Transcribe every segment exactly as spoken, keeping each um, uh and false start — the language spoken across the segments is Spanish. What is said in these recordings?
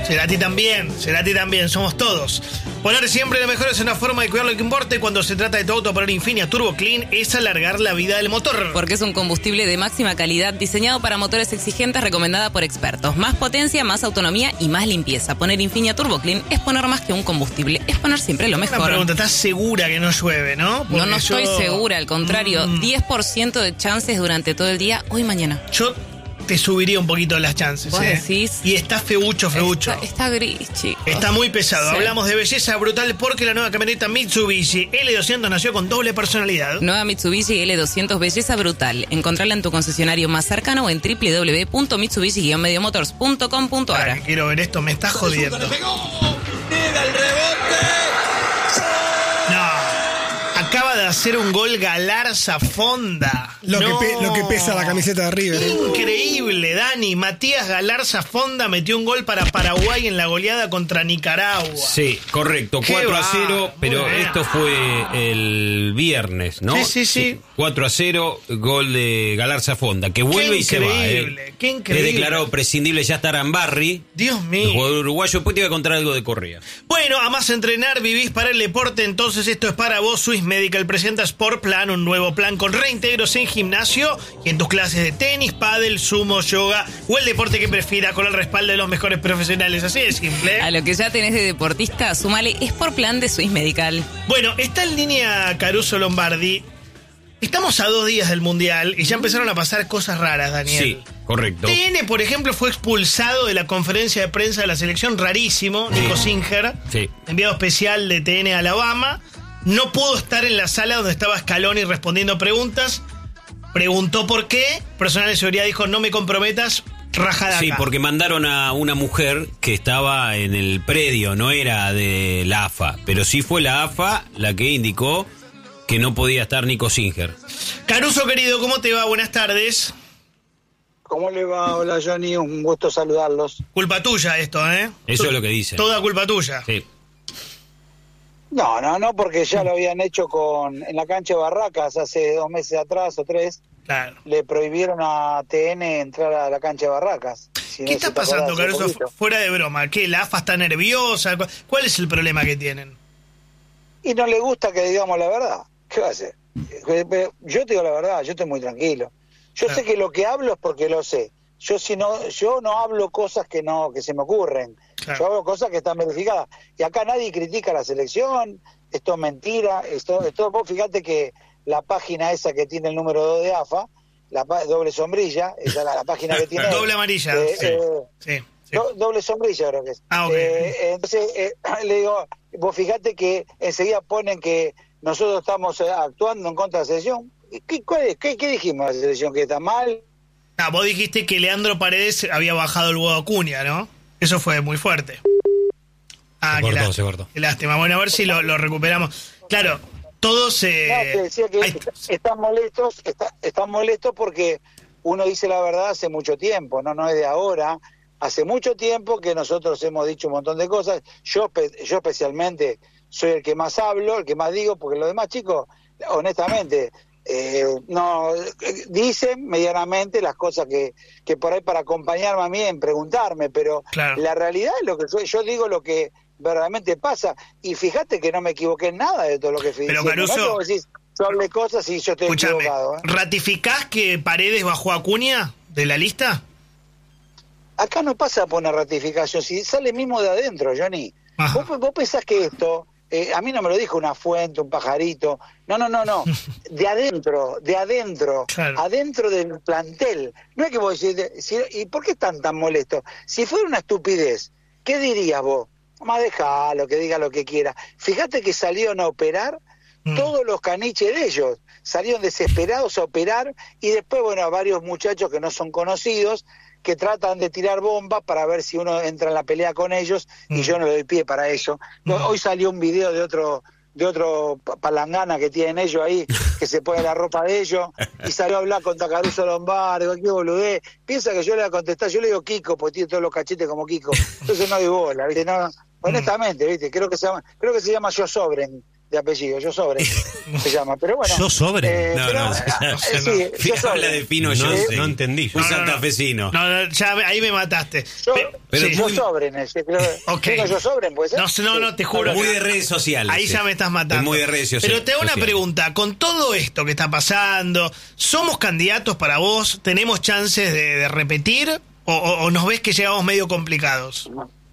Cerati también, Cerati también, somos todos. Poner siempre lo mejor es una forma de cuidar lo que importa y cuando se trata de tu auto, poner Infinia Turbo Clean es alargar la vida del motor. Porque es un combustible de máxima calidad diseñado para motores exigentes, recomendada por expertos. Más potencia, más autonomía y más limpieza. Poner Infinia Turbo Clean es poner más que un combustible, es poner siempre lo mejor. Una pregunta, ¿estás segura que no llueve, no? Porque no, no yo... estoy segura, al contrario. Mm. diez por ciento de chances durante todo el día, hoy y mañana. Yo te subiría un poquito las chances. ¿Vos ¿eh? decís? Y está feucho, feucho. Está, está gris, chicos. Está muy pesado. Sí. Hablamos de belleza brutal porque la nueva camioneta Mitsubishi L doscientos nació con doble personalidad. Nueva Mitsubishi L doscientos, belleza brutal. Encontrala en tu concesionario más cercano o en doble u doble u doble u punto mitsubishi guion mediomotors punto com punto a r. Quiero ver esto, me está jodiendo. ¡Le pegó! ¡Llega el rebote! No. Acaba de hacer un gol Galarza Fonda. Lo, no. que pe- lo que pesa la camiseta de River. ¿eh? Increíble, Dani. Matías Galarza Fonda metió un gol para Paraguay en la goleada contra Nicaragua. Sí, correcto, cuatro a cero, pero esto fue el viernes, ¿no? Sí, sí, sí. cuatro a cero, gol de Galarza Fonda, que vuelve y se va. Increíble, ¿eh? qué increíble. Es declarado prescindible ya estar Arambarri. Dios mío. El jugador uruguayo, después te iba a contar algo de Correa. Bueno, a más entrenar, vivís para el deporte, entonces esto es para vos. Swiss Medical presenta Sport Plan, un nuevo plan con reintegros en gimnasio y en tus clases de tenis, pádel, sumo, yoga o el deporte que prefieras con el respaldo de los mejores profesionales. Así de simple. A lo que ya tenés de deportista, sumale Sport Plan de Swiss Medical. Bueno, está en línea Caruso Lombardi. Estamos a dos días del Mundial y ya empezaron a pasar cosas raras, Daniel. Sí, correcto. T N, por ejemplo, fue expulsado de la conferencia de prensa de la selección, rarísimo, Sí. Nico Singer, Sí. enviado especial de T N a Alabama. No pudo estar en la sala donde estaba Scaloni respondiendo preguntas. Preguntó por qué. Personal de seguridad dijo, no me comprometas, rajada Sí, acá. porque mandaron a una mujer que estaba en el predio, no era de la A F A, pero sí fue la A F A la que indicó que no podía estar Nico Singer. Caruso, querido, ¿cómo te va? Buenas tardes. ¿Cómo le va? Hola, Johnny, un gusto saludarlos. Culpa tuya esto, ¿eh? Eso Tu- es lo que dicen. Toda culpa tuya. Sí. No, no, no, porque ya lo habían hecho con en la cancha de Barracas hace dos meses atrás o tres. Claro. Le prohibieron a T N entrar a la cancha de Barracas. Si no ¿Qué se está te acordás pasando, hace Caruso? poquito. Fuera de broma. ¿Qué? ¿La A F A está nerviosa? ¿Cu- ¿Cuál es el problema que tienen? Y no le gusta que digamos la verdad. ¿Qué va a hacer? Yo te digo la verdad, yo estoy muy tranquilo. Yo Claro. sé que lo que hablo es porque lo sé. Yo si no, yo no hablo cosas que no, que se me ocurren. Claro. Yo hablo cosas que están verificadas. Y acá nadie critica la selección, esto es mentira, esto, esto vos fíjate que la página esa que tiene el número dos de A F A, la pa- doble sombrilla, esa es la, la página que tiene. Doble amarilla. eh, sí. eh, sí, sí. do- doble sombrilla creo que es. Ah, ok. Eh, entonces, eh, le digo, vos fíjate que enseguida ponen que nosotros estamos eh, actuando en contra de la selección. ¿Qué, cuál es? ¿Qué, qué dijimos de la selección? ¿Que está mal? Ah, vos dijiste que Leandro Paredes había bajado el huevo Acuña, ¿no? Eso fue muy fuerte. Ah, Se qué cortó, lástima, se cortó. qué lástima. Bueno, a ver si lo, lo recuperamos. Claro, todos... Eh... No, te decía que Ay, están molestos, está- están molestos porque uno dice la verdad hace mucho tiempo, no, no es de ahora. Hace mucho tiempo que nosotros hemos dicho un montón de cosas. Yo, espe- yo especialmente soy el que más hablo, el que más digo, porque los demás chicos, honestamente, eh, no eh, dicen medianamente las cosas que, que por ahí para acompañarme a mí en preguntarme, pero Claro. la realidad es lo que soy. Yo digo lo que verdaderamente pasa y fíjate que no me equivoqué en nada de todo lo que fui Pero, diciendo. Caruso, No es como decís, yo hablé cosas y yo estoy escúchame, equivocado, ¿eh? ¿ratificás que Paredes bajó a Acuña de la lista? Acá no pasa por una ratificación, si sale mismo de adentro, Johnny. Ajá. Vos, vos pensás que esto, eh, a mí no me lo dijo una fuente, un pajarito, no, no, no, no, de adentro, de adentro, Claro. adentro del plantel. No es que vos decís, de- si- ¿y por qué están tan molestos? Si fuera una estupidez, ¿qué dirías vos? Más dejalo, que diga lo que quiera. Fíjate que salieron a operar Mm. todos los caniches de ellos, salieron desesperados a operar y después, bueno, a varios muchachos que no son conocidos, que tratan de tirar bombas para ver si uno entra en la pelea con ellos y Mm. yo no le doy pie para eso. Mm. Hoy salió un video de otro de otro pa- palangana que tienen ellos ahí, que se pone la ropa de ellos, y salió a hablar con Caruso Lombardi, qué boludez. Piensa que yo le voy a contestar, yo le digo Kiko, porque tiene todos los cachetes como Kiko. Entonces no doy bola, ¿viste? No, honestamente, ¿viste? Creo que se llama, creo que se llama Yo Sobren, de apellido, yo sobre se llama, pero bueno. Yo sobre. Eh, No, pero, no, eh, no, sí, yo Habla sobre. de Pino No, Jose. no entendí. Un No, no, no. santafesino. No, no, ya ahí me mataste. Yo, Pe- pero sí. yo muy- sobre en ese, creo, Ok. digo yo sobre, ¿puede ser? No, sé, no, no, te juro. Muy de redes sociales. Ahí sí. ya me estás matando. Es muy de redes sociales. Pero te hago una sociales. pregunta. Con todo esto que está pasando, ¿somos candidatos para vos? ¿Tenemos chances de, de repetir? O, o, ¿O nos ves que llegamos medio complicados?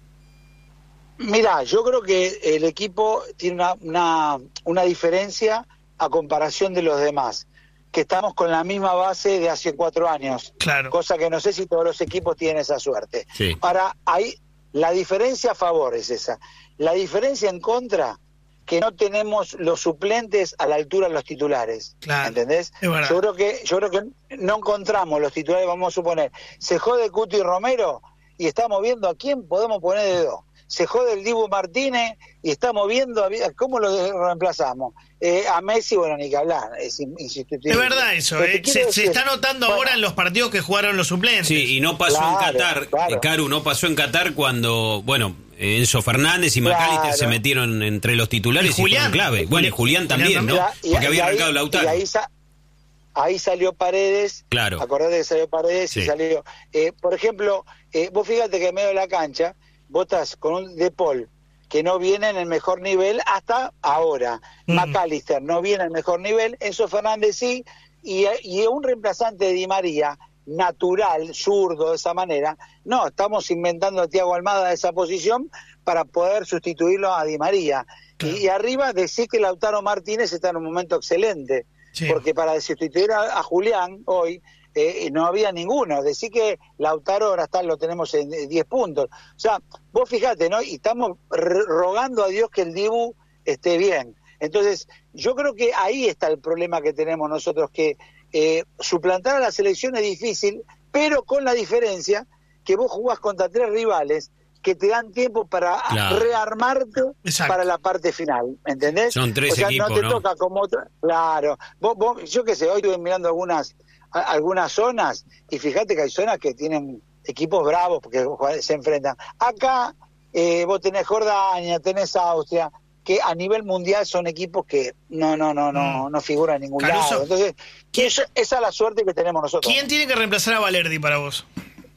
Mira, yo creo que el equipo tiene una, una, una diferencia a comparación de los demás, que estamos con la misma base de hace cuatro años, Claro. cosa que no sé si todos los equipos tienen esa suerte. Sí. Ahora, ahí, la diferencia a favor es esa. La diferencia en contra, que no tenemos los suplentes a la altura de los titulares. Claro, ¿Entendés? es verdad. Yo creo que, yo creo que no encontramos los titulares, vamos a suponer. Se jode Cuti Romero y estamos viendo a quién podemos poner de dos. Se jode el Dibu Martínez y estamos viendo a, cómo lo reemplazamos. Eh, a Messi, bueno, ni que hablar. Es, insustituible. Es verdad eso, Pero te ¿eh? quiero se, decir, se está notando bueno, ahora en los partidos que jugaron los suplentes. Sí, y no pasó Claro, en Qatar, claro. eh, Caru, no pasó en Qatar cuando, bueno, Enzo Fernández y Claro. McAllister se metieron entre los titulares Y y, Julián. fueron clave. Y Bueno, y Julián Julián también, también. ¿no? Y- y- Porque y había ahí- arrancado Lautaro. Y ahí, sa- ahí salió Paredes. Claro. Acordate que salió Paredes Sí. y salió. Eh, por ejemplo, eh, vos fíjate que en medio de la cancha, vos estás con un De Paul que no viene en el mejor nivel hasta ahora. Mm. McAllister no viene en el mejor nivel. Enzo Fernández sí. Y, y un reemplazante de Di María, natural, zurdo, de esa manera. No, estamos inventando a Thiago Almada de esa posición para poder sustituirlo a Di María. Claro. Y, y arriba decir que Lautaro Martínez está en un momento excelente, Sí. porque para sustituir a, a Julián hoy eh, no había ninguno. Decir que Lautaro ahora está, lo tenemos en diez puntos. O sea, vos fijate, ¿no? Y estamos r- rogando a Dios que el Dibu esté bien. Entonces, yo creo que ahí está el problema que tenemos nosotros, que eh, suplantar a la selección es difícil, pero con la diferencia que vos jugás contra tres rivales que te dan tiempo para Claro. rearmarte Exacto. para la parte final, ¿entendés? Son tres o sea, equipos, no te ¿no? toca como otra, claro. Vos, vos, yo qué sé, hoy estuve mirando algunas a- algunas zonas y fíjate que hay zonas que tienen equipos bravos porque se enfrentan. Acá eh, vos tenés Jordania, tenés Austria, que a nivel mundial son equipos que no no no no no figuran en ningún Caruso, lado. Entonces, ¿quién- esa, esa es la suerte que tenemos nosotros. ¿Quién tiene que reemplazar a Valerdi para vos?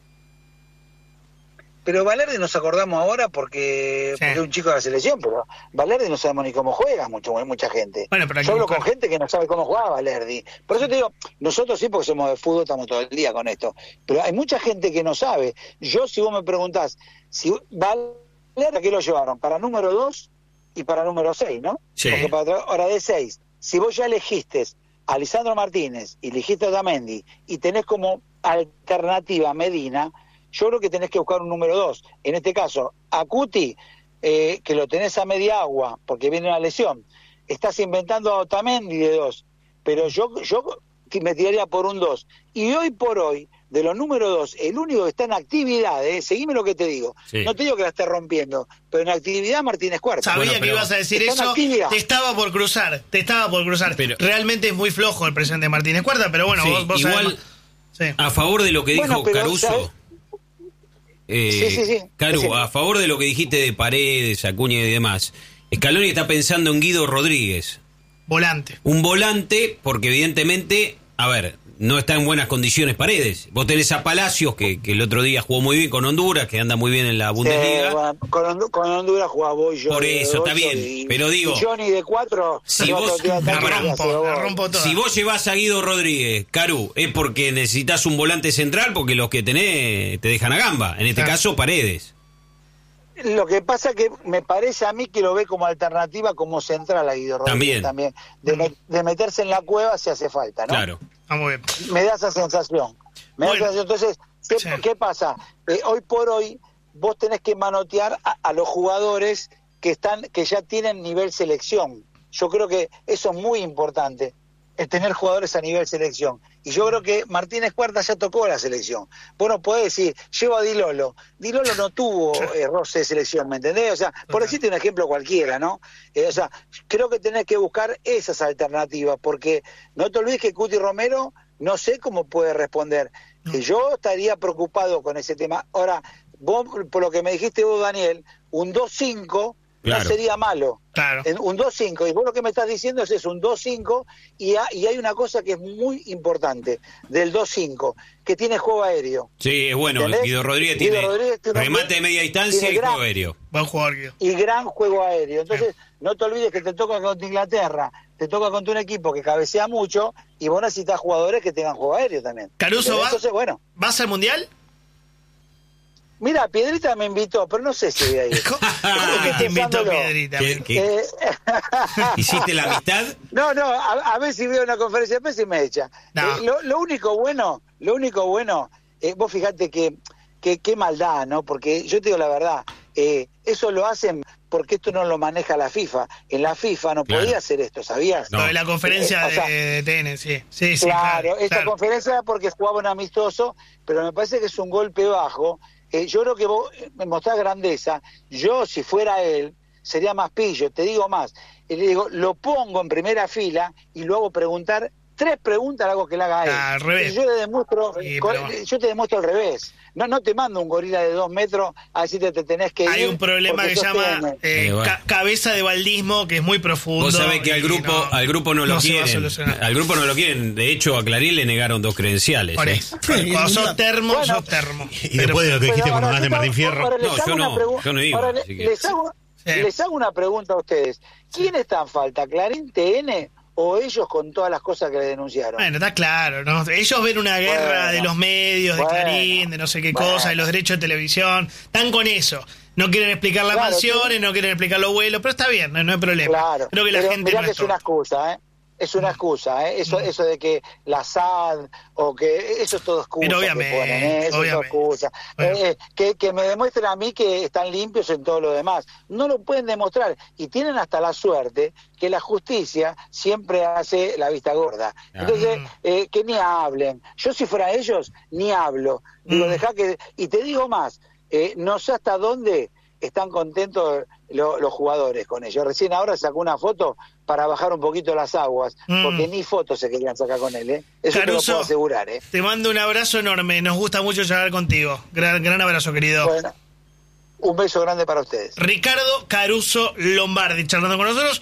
Pero Valerdi nos acordamos ahora porque, Sí. porque es un chico de la selección, pero Valerdi no sabemos ni cómo juega mucho, mucha gente. Bueno, pero hay Yo que hablo buscar. con gente que no sabe cómo juega Valerdi. Por eso te digo, nosotros sí, porque somos de fútbol, estamos todo el día con esto. Pero hay mucha gente que no sabe. Yo, si vos me preguntás, si Valerdi, ¿a qué lo llevaron? Para número dos y para número seis, ¿no? Sí. Porque para hora de seis, si vos ya elegiste a Lisandro Martínez y elegiste a Otamendi y tenés como alternativa a Medina, yo creo que tenés que buscar un número dos. En este caso, a Cuti, eh, que lo tenés a media agua, porque viene una lesión. Estás inventando a Otamendi de dos, pero yo yo me tiraría por un dos. Y hoy por hoy, de los números dos, el único que está en actividad, eh, seguime lo que te digo, Sí. no te digo que la esté rompiendo, pero en actividad Martínez Cuarta. Sabía Bueno, que pero ibas a decir está en eso. actividad. Te estaba por cruzar. Te estaba por cruzar. Pero- Realmente es muy flojo el presidente Martínez Cuarta, pero bueno, Sí, vos, vos igual- sabés más. Sí. A favor de lo que Bueno, dijo pero, Caruso. ¿sabes? Eh, Sí, sí, sí. Caru, Sí. a favor de lo que dijiste de Paredes, Acuña y demás. Scaloni está pensando en Guido Rodríguez. Volante. Un volante, porque evidentemente, a ver, no está en buenas condiciones Paredes. Vos tenés a Palacios, que, que el otro día jugó muy bien con Honduras, que anda muy bien en la Bundesliga. Eh, bueno, con, Hondu- con Honduras jugaba vos y yo. Por de eso, está ocho bien, y- pero digo- y Johnny de cuatro. Si no, vos- otro día la La también Pará, rompo, hace la gol. rompo toda. Si vos llevas a Guido Rodríguez, Caru, es porque necesitas un volante central, porque los que tenés te dejan a gamba. En este Claro. caso, Paredes. Lo que pasa que me parece a mí que lo ve como alternativa, como central a Guido Rodríguez También. también. De, me- de meterse en la cueva si hace falta, ¿no? Claro. Ah, muy bien. Me da esa sensación. Me da Bueno. esa sensación. Entonces, ¿qué, Sí. qué pasa? Eh, hoy por hoy vos tenés que manotear a, a los jugadores que están, que ya tienen nivel selección. Yo creo que eso es muy importante, es tener jugadores a nivel selección. Y yo creo que Martínez Cuarta ya tocó la selección. Vos no podés decir, llevo a Di Lolo. Di Lolo no tuvo eh, roce de selección, ¿me entendés? O sea, por Total. decirte un ejemplo cualquiera, ¿no? Eh, o sea, creo que tenés que buscar esas alternativas, porque no te olvides que Cuti Romero no sé cómo puede responder. Que yo estaría preocupado con ese tema. Ahora, vos, por lo que me dijiste vos, Daniel, un dos cinco Claro. no sería malo. Claro. En un dos cinco, y vos lo que me estás diciendo es eso, un dos cinco, y, ha- y hay una cosa que es muy importante del dos cinco, que tiene juego aéreo. Sí, es bueno. ¿Entendés? Guido Rodríguez Guido tiene Rodríguez tiene un- remate de media distancia tiene y juego gran- aéreo. Buen jugador, Guido. Y gran juego aéreo. Entonces, no te olvides que te toca contra Inglaterra, te toca contra un equipo que cabecea mucho, y vos necesitas jugadores que tengan juego aéreo también. Caruso, ¿Entendés? ¿va? Entonces, bueno, ¿Vas al Mundial? mira, Piedrita me invitó, pero no sé si voy a ir. ¿Cómo Estoy que te invitó pensándolo. Piedrita? ¿Qué- qué? Eh, ¿Hiciste la amistad? No, no, a, a ver si veo una conferencia de prensa y me echa. No. Eh, lo, lo único bueno, lo único bueno, eh, vos fijate que, que qué maldad, ¿no? Porque yo te digo la verdad, eh, eso lo hacen porque esto no lo maneja la FIFA. En la FIFA no Claro. podía hacer esto, ¿sabías? Lo de la conferencia Eh, o sea, de, de T N, sí. Sí, sí, claro, claro. esta claro. conferencia era porque jugaba un amistoso, pero me parece que es un golpe bajo. Eh, yo creo que vos eh, me mostrás grandeza. Yo, si fuera él, sería más pillo. Te digo más. Y le digo, lo pongo en primera fila y lo hago preguntar tres preguntas, algo que le haga a él. Ah, al revés. Y yo le demuestro, Sí, co- pero- yo te demuestro al revés. No, no te mando un gorila de dos metros a decirte te tenés que ir. Hay un problema porque que sos llama T N. eh, Eh, bueno. ca- cabeza de baldismo, que es muy profundo. Vos sabés que al y grupo no- al grupo no lo se va a quieren. solucionar. Al grupo no lo quieren. De hecho, a Clarín le negaron dos credenciales. Por ¿eh? eso. Cuando sos termo, Bueno. sos termo. Y después de lo que dijiste Pero cuando ahora, hablaste de yo Martín te- Fierro. ahora les No, hago yo una no, pregu- yo no iba, ahora le- así que- les, hago, Sí. les hago una pregunta a ustedes. ¿Quién está en falta, Clarín, T N o ellos con todas las cosas que le denunciaron? Bueno, está claro, ¿no? Ellos ven una guerra Bueno. de los medios, de Bueno. Clarín, de no sé qué Bueno. cosa, de los derechos de televisión. Están con eso. No quieren explicar las Claro, mansiones, no quieren explicar los vuelos, pero está bien, no, no hay problema. Claro, Creo que la pero gente mirá no que es es una tonta. excusa, ¿eh? Es una excusa, ¿eh? Eso, eso de que la S A D o que eso es todo excusa. Pero que obviamente, ponen, ¿eh? Eso es todo obviamente. excusa. Bueno. Eh, que, que me demuestren a mí que están limpios en todo lo demás. No lo pueden demostrar y tienen hasta la suerte que la justicia siempre hace la vista gorda. Entonces, eh, que ni hablen. Yo si fuera ellos, ni hablo. Digo, Mm. dejá que... Y te digo más, eh, no sé hasta dónde están contentos lo- los jugadores con ellos. Recién ahora sacó una foto para bajar un poquito las aguas, Mm. porque ni fotos se querían sacar con él, ¿eh? Eso te lo Caruso, puedo asegurar, ¿eh? Te mando un abrazo enorme, nos gusta mucho charlar contigo. Gran, gran abrazo, querido. Bueno, un beso grande para ustedes. Ricardo Caruso Lombardi charlando con nosotros.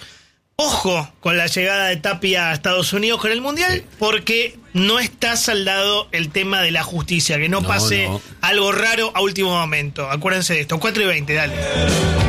Ojo con la llegada de Tapia a Estados Unidos con el Mundial, porque no está saldado el tema de la justicia, que no, No, pase no. algo raro a último momento. Acuérdense de esto, cuatro y veinte, dale.